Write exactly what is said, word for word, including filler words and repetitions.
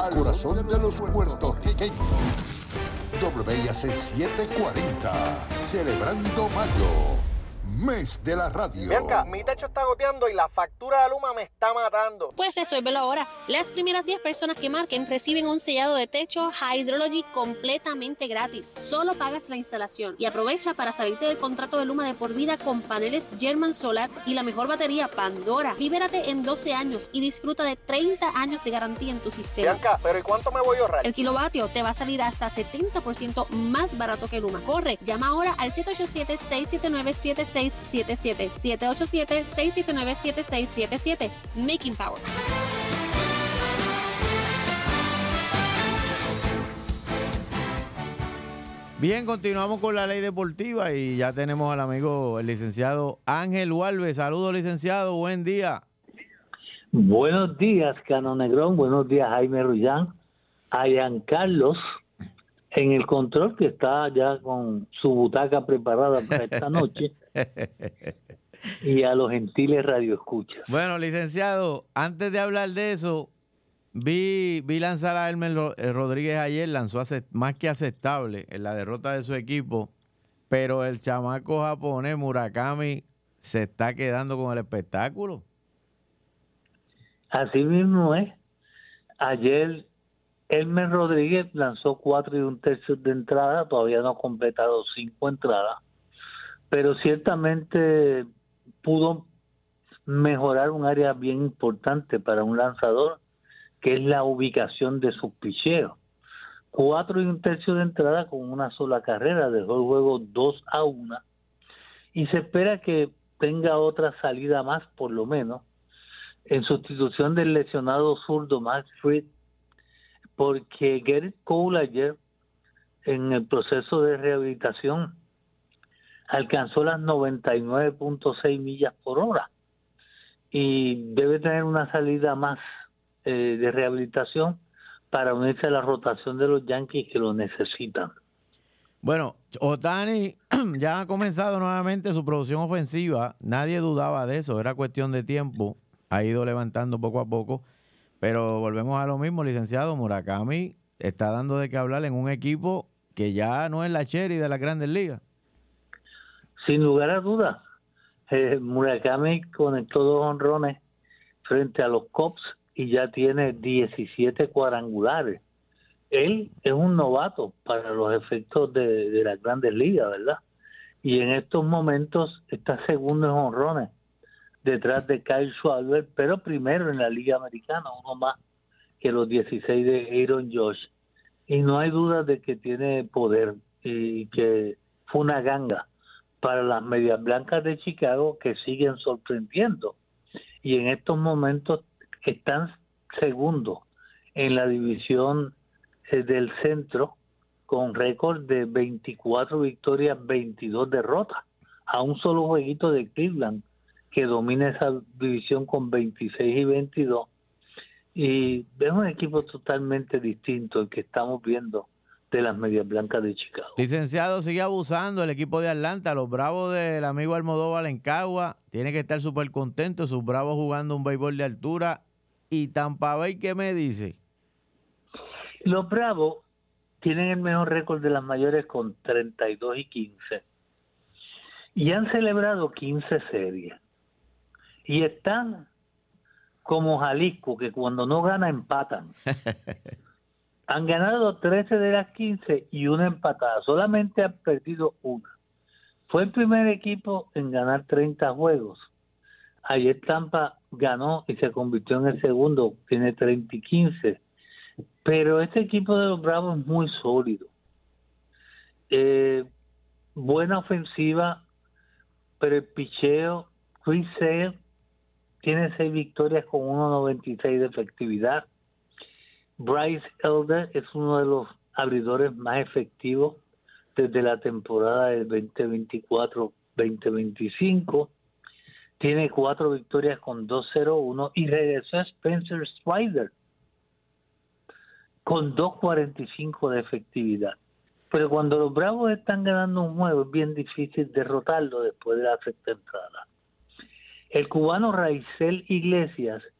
al corazón de los puertorriqueños. W I A C setecientos cuarenta, celebrando mayo, mes de la radio. Bianca, mi techo está goteando y la factura de Luma me está matando. Pues resuélvelo ahora. Las primeras diez personas que marquen reciben un sellado de techo Hydrology completamente gratis. Solo pagas la instalación y aprovecha para salirte del contrato de Luma de por vida con paneles German Solar y la mejor batería Pandora. Libérate en doce años y disfruta de treinta años de garantía en tu sistema. Bianca, ¿pero y cuánto me voy a ahorrar? El kilovatio te va a salir hasta setenta por ciento más barato que Luma. Corre, llama ahora al siete ocho siete, seis siete nueve, siete seis siete siete, siete ocho siete, seis siete nueve, siete seis siete siete. Making Power. Bien, continuamos con la ley deportiva y ya tenemos al amigo el licenciado Ángel Walves. Saludos, licenciado, buen día. Buenos días, Cano Negrón, buenos días, Jaime Rullán, a Giancarlos en el control, que está ya con su butaca preparada para esta noche, y a los gentiles radioescuchas. Bueno, licenciado, antes de hablar de eso, vi vi lanzar a Elmer Rodríguez ayer, lanzó ace- más que aceptable en la derrota de su equipo, pero el chamaco japonés Murakami se está quedando con el espectáculo. Así mismo es. Ayer Elmer Rodríguez lanzó cuatro y un tercio de entrada, todavía no ha completado cinco entradas, pero ciertamente pudo mejorar un área bien importante para un lanzador, que es la ubicación de sus picheos. Cuatro y un tercio de entrada con una sola carrera, dejó el juego dos a uno, y se espera que tenga otra salida más, por lo menos, en sustitución del lesionado zurdo Max Fried, porque Gerrit Cole ayer, en el proceso de rehabilitación, alcanzó las noventa y nueve punto seis millas por hora y debe tener una salida más eh, de rehabilitación para unirse a la rotación de los Yankees, que lo necesitan. Bueno, Ohtani ya ha comenzado nuevamente su producción ofensiva, nadie dudaba de eso, era cuestión de tiempo, ha ido levantando poco a poco, pero volvemos a lo mismo, licenciado. Murakami está dando de qué hablar en un equipo que ya no es la Cherry de las Grandes Ligas. Sin lugar a dudas, eh, Murakami conectó dos honrones frente a los Cubs y ya tiene diecisiete cuadrangulares. Él es un novato para los efectos de, de las Grandes Ligas, ¿verdad? Y en estos momentos está segundo en honrones, detrás de Kyle Schwarber, pero primero en la Liga Americana, uno más que los dieciséis de Aaron Josh. Y no hay duda de que tiene poder y que fue una ganga para las Medias Blancas de Chicago, que siguen sorprendiendo. Y en estos momentos están segundos en la división eh, del centro, con récord de veinticuatro victorias, veintidós derrotas, a un solo jueguito de Cleveland, que domina esa división con veintiséis y veintidós. Y es un equipo totalmente distinto el que estamos viendo de las Medias Blancas de Chicago. Licenciado, sigue abusando el equipo de Atlanta, los Bravos del amigo Almodóvar en Cagua, tiene que estar súper contento, sus Bravos jugando un béisbol de altura. Y Tampa Bay, ¿qué me dice? Los Bravos tienen el mejor récord de las mayores con treinta y dos y quince. Y han celebrado quince series. Y están como Jalisco, que cuando no gana empatan. Han ganado trece de las quince y una empatada. Solamente han perdido una. Fue el primer equipo en ganar treinta juegos. Ayer Tampa ganó y se convirtió en el segundo. Tiene treinta y quince. Pero este equipo de los Bravos es muy sólido. Eh, buena ofensiva, pero el picheo, Chris Sale tiene seis victorias con uno noventa y seis de efectividad. Bryce Elder es uno de los abridores más efectivos desde la temporada del veinte veinticuatro veinte veinticinco. Tiene cuatro victorias con dos cero uno y regresó a Spencer Strider con dos cuarenta y cinco de efectividad. Pero cuando los Bravos están ganando un juego es bien difícil derrotarlo después de la sexta entrada. El cubano Raizel Iglesias